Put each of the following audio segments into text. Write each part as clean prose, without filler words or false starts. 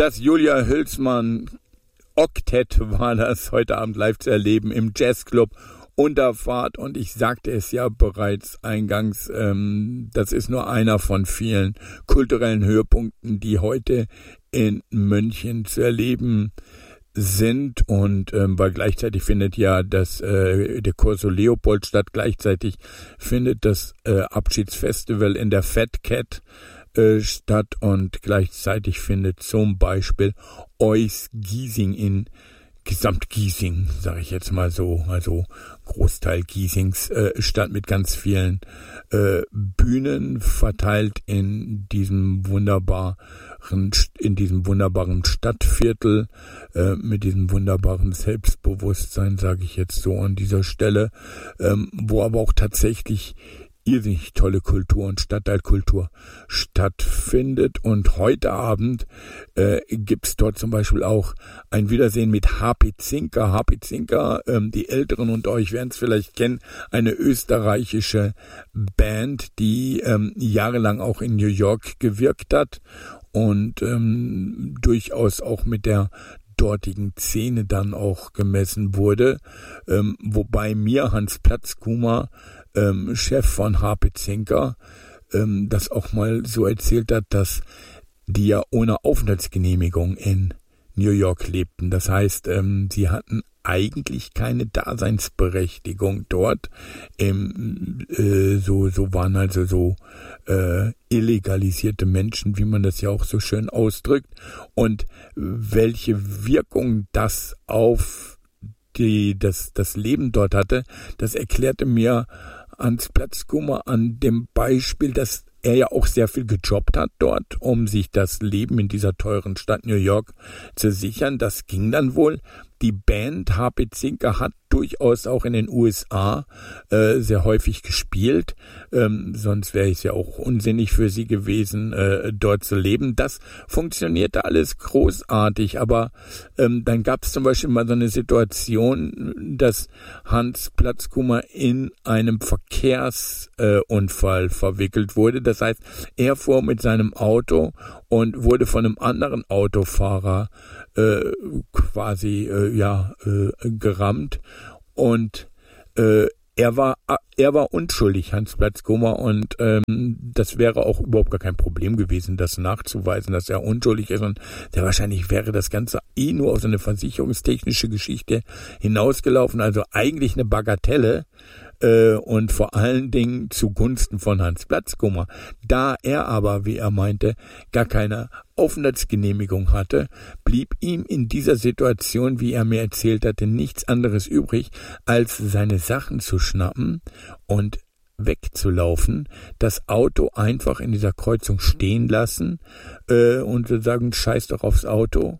Das Julia Hülsmann Oktett war das heute Abend live zu erleben im Jazzclub Unterfahrt, und ich sagte es ja bereits eingangs, das ist nur einer von vielen kulturellen Höhepunkten, die heute in München zu erleben sind, und weil gleichzeitig findet ja der Corso Leopold statt, gleichzeitig findet das Abschiedsfestival in der Fat Cat statt, und gleichzeitig findet zum Beispiel Eus Giesing in Gesamt-Giesing, sage ich jetzt mal so, also Großteil Giesings, statt mit ganz vielen Bühnen verteilt in diesem wunderbaren Stadtviertel, mit diesem wunderbaren Selbstbewusstsein, sage ich jetzt so an dieser Stelle, wo aber auch tatsächlich irrsinnig tolle Kultur und Stadtteilkultur stattfindet. Und heute Abend gibt's dort zum Beispiel auch ein Wiedersehen mit HP Zinker. HP Zinker, die Älteren unter euch werden es vielleicht kennen, eine österreichische Band, die jahrelang auch in New York gewirkt hat und durchaus auch mit der dortigen Szene dann auch gemessen wurde, wobei mir Hans Platzkumer, Chef von HP Zinker, das auch mal so erzählt hat, dass die ja ohne Aufenthaltsgenehmigung in New York lebten. Das heißt, sie hatten eigentlich keine Daseinsberechtigung dort. So waren also so illegalisierte Menschen, wie man das ja auch so schön ausdrückt. Und welche Wirkung das auf das Leben dort hatte, das erklärte mir Hans Platzkummer an dem Beispiel, dass er ja auch sehr viel gejobbt hat dort, um sich das Leben in dieser teuren Stadt New York zu sichern. Das ging dann wohl. Die Band HP Zinker hat durchaus auch in den USA sehr häufig gespielt. Sonst wäre es ja auch unsinnig für sie gewesen, dort zu leben. Das funktionierte alles großartig. Aber dann gab es zum Beispiel mal so eine Situation, dass Hans Platzkummer in einem Verkehrsunfall verwickelt wurde. Das heißt, er fuhr mit seinem Auto und wurde von einem anderen Autofahrer gerammt, und er war unschuldig, Hans Platzkummer, und das wäre auch überhaupt gar kein Problem gewesen, das nachzuweisen, dass er unschuldig ist, und sehr wahrscheinlich wäre das Ganze nur auf so eine versicherungstechnische Geschichte hinausgelaufen, also eigentlich eine Bagatelle, und vor allen Dingen zugunsten von Hans Platzkummer. Da er aber, wie er meinte, gar keine Aufenthaltsgenehmigung hatte, blieb ihm in dieser Situation, wie er mir erzählt hatte, nichts anderes übrig, als seine Sachen zu schnappen und wegzulaufen, das Auto einfach in dieser Kreuzung stehen lassen und zu sagen, scheiß doch aufs Auto,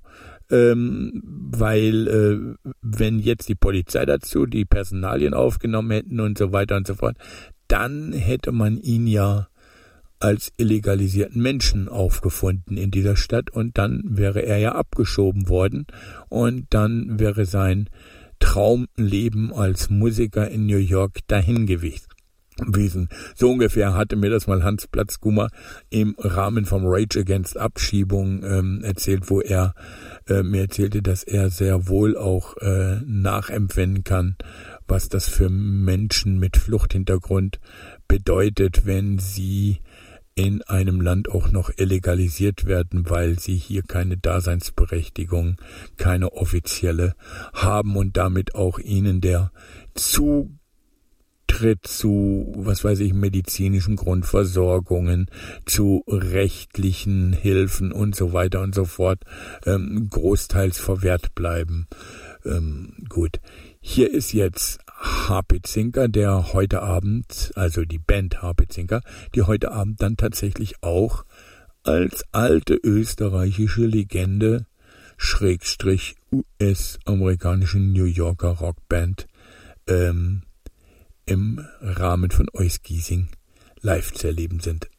weil wenn jetzt die Polizei dazu die Personalien aufgenommen hätten und so weiter und so fort, dann hätte man ihn ja als illegalisierten Menschen aufgefunden in dieser Stadt, und dann wäre er ja abgeschoben worden, und dann wäre sein Traumleben als Musiker in New York dahin gewesen. So ungefähr hatte mir das mal Hans Platzkummer im Rahmen vom Rage Against Abschiebung erzählt, wo er mir erzählte, dass er sehr wohl auch nachempfinden kann, was das für Menschen mit Fluchthintergrund bedeutet, wenn sie in einem Land auch noch illegalisiert werden, weil sie hier keine Daseinsberechtigung, keine offizielle haben, und damit auch ihnen der Zutritt zu, medizinischen Grundversorgungen, zu rechtlichen Hilfen und so weiter und so fort, großteils verwehrt bleiben. Gut, hier ist jetzt HP Zinker, der heute Abend, also die Band HP Zinker, die heute Abend dann tatsächlich auch als alte österreichische Legende / US-amerikanische New Yorker Rockband im Rahmen von Eus Giesing live zu erleben sind.